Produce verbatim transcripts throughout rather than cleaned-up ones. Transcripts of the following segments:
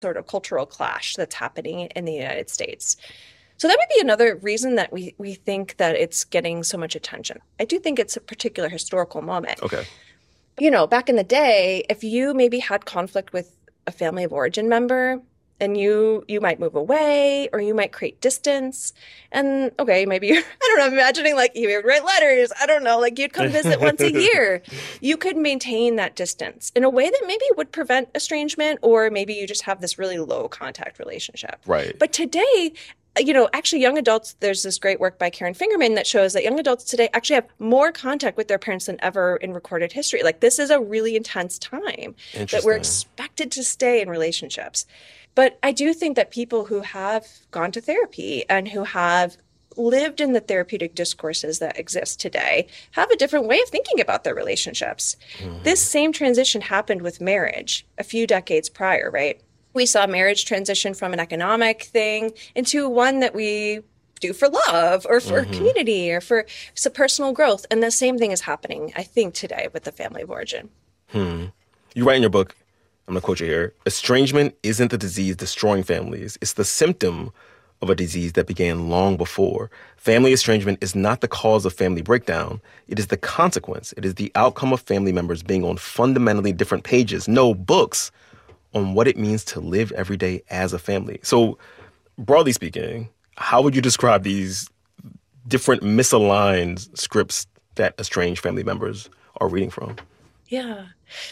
sort of cultural clash that's happening in the United States. So that might be another reason that we we think that it's getting so much attention. I do think it's a particular historical moment. Okay. You know, back in the day, if you maybe had conflict with a family of origin member, and you you might move away or you might create distance. And okay, maybe, I don't know, I'm imagining like you would write letters. I don't know, like you'd come visit once a year. You could maintain that distance in a way that maybe would prevent estrangement, or maybe you just have this really low contact relationship. Right. But today, you know, actually young adults, there's this great work by Karen Fingerman that shows that young adults today actually have more contact with their parents than ever in recorded history. Like this is a really intense time that we're expected to stay in relationships. But I do think that people who have gone to therapy and who have lived in the therapeutic discourses that exist today have a different way of thinking about their relationships. Mm-hmm. This same transition happened with marriage a few decades prior, right? We saw marriage transition from an economic thing into one that we do for love or for mm-hmm. community or for some personal growth. And the same thing is happening, I think, today with the family of origin. Hmm. You write in your book, I'm going to quote you here, estrangement isn't the disease destroying families. It's the symptom of a disease that began long before. Family estrangement is not the cause of family breakdown. It is the consequence. It is the outcome of family members being on fundamentally different pages, no books, on what it means to live every day as a family. So, broadly speaking, how would you describe these different misaligned scripts that estranged family members are reading from? Yeah.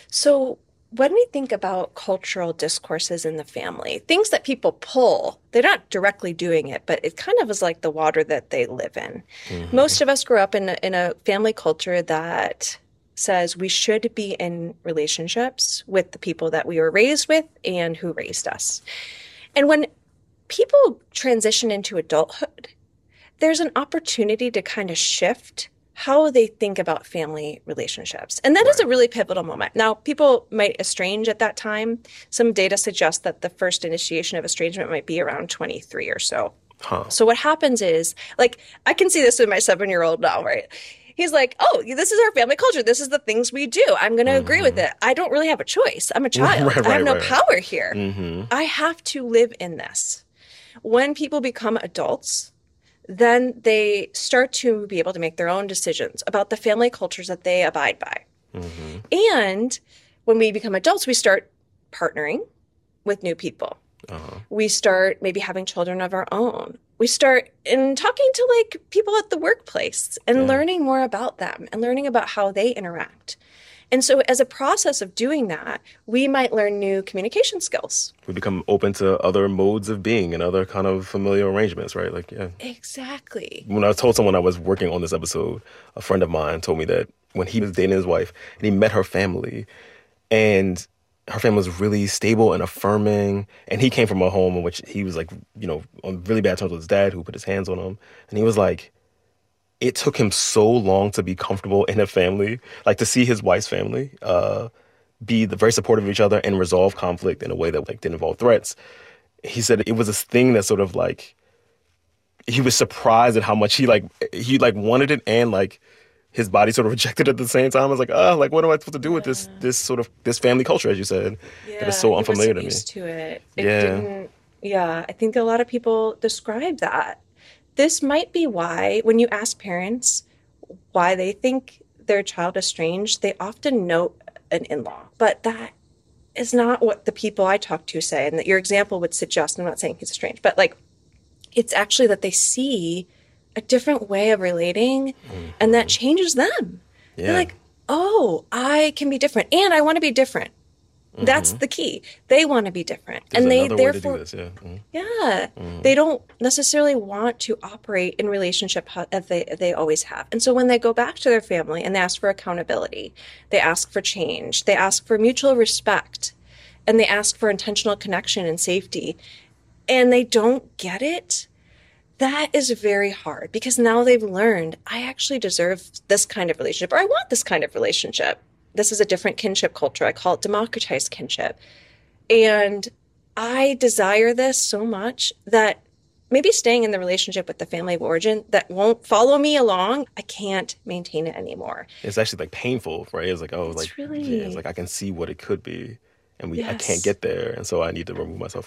So when we think about cultural discourses in the family, things that people pull, they're not directly doing it, but it kind of is like the water that they live in. Mm-hmm. Most of us grew up in a, in a family culture that says we should be in relationships with the people that we were raised with and who raised us. And when people transition into adulthood, there's an opportunity to kind of shift how they think about family relationships. And that right. is a really pivotal moment. Now, people might estrange at that time. Some data suggests that the first initiation of estrangement might be around twenty-three or so. Huh. So what happens is, like, I can see this with my seven-year-old now, right? He's like, oh, this is our family culture. This is the things we do. I'm going to mm-hmm. agree with it. I don't really have a choice. I'm a child. Right, right, I have no right. power here. Mm-hmm. I have to live in this. When people become adults, then they start to be able to make their own decisions about the family cultures that they abide by. Mm-hmm. And when we become adults, we start partnering with new people. Uh-huh. We start maybe having children of our own. We start in talking to like people at the workplace and yeah. learning more about them and learning about how they interact. And so as a process of doing that, we might learn new communication skills. We become open to other modes of being and other kind of familiar arrangements, right? Like, yeah. Exactly. When I told someone I was working on this episode, a friend of mine told me that when he was dating his wife and he met her family, and her family was really stable and affirming, and he came from a home in which he was like, you know, on really bad terms with his dad who put his hands on him. And he was like, it took him so long to be comfortable in a family, like to see his wife's family uh, be the very supportive of each other and resolve conflict in a way that like didn't involve threats. He said it was this thing that sort of like, he was surprised at how much he like, he like wanted it and like his body sort of rejected it at the same time. I was like, oh, like what am I supposed to do with this, this sort of, this family culture, as you said, yeah, that is so unfamiliar to me. Used to it. It yeah. didn't, yeah, I think a lot of people describe that. This might be why, when you ask parents why they think their child is estranged, they often note an in-law. But that is not what the people I talk to say, and that your example would suggest. I'm not saying he's estranged, but like, it's actually that they see a different way of relating, mm-hmm. and that changes them. Yeah. They're like, oh, I can be different, and I want to be different. Mm-hmm. That's the key. They want to be different. There's and they another way therefore to do this, yeah. Mm-hmm. Yeah. Mm-hmm. They don't necessarily want to operate in relationship as they they always have. And so when they go back to their family and they ask for accountability, they ask for change, they ask for mutual respect, and they ask for intentional connection and safety, and they don't get it, that is very hard, because now they've learned, I actually deserve this kind of relationship, or I want this kind of relationship. This is a different kinship culture. I call it democratized kinship. And I desire this so much that maybe staying in the relationship with the family of origin that won't follow me along, I can't maintain it anymore. It's actually like painful, right? It's like, oh, it's like, really... yeah, it's like I can see what it could be, and we yes. I can't get there. And so I need to remove myself